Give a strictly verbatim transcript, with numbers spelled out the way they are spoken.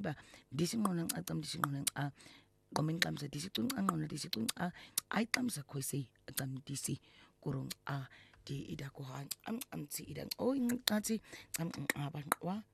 ba disinqona ngacam disinqona nca qomen xamsa disicunca nqona disicunca ayixamsa khoise acam disi kurong a di ida ko han am am ti ida o inqathi am abanqwa